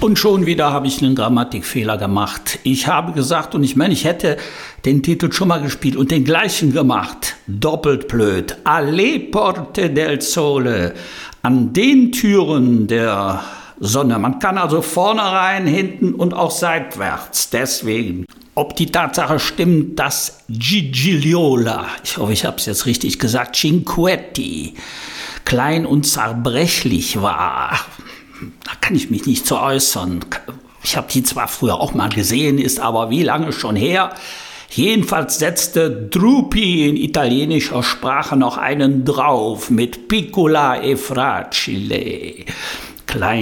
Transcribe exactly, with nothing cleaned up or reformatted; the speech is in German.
Und schon wieder habe ich einen Grammatikfehler gemacht. Ich habe gesagt, und ich meine, ich hätte den Titel schon mal gespielt und den gleichen gemacht. Doppelt blöd. Alle Porte del Sole. An den Türen der Sonne. Man kann also vorne rein, hinten und auch seitwärts. Deswegen. Ob die Tatsache stimmt, dass Gigliola, ich hoffe, ich habe es jetzt richtig gesagt, Cinquetti, klein und zerbrechlich war, da kann ich mich nicht zu äußern. Ich habe die zwar früher auch mal gesehen, ist aber wie lange schon her. Jedenfalls setzte Drupi in italienischer Sprache noch einen drauf mit Piccola e fragile. Klein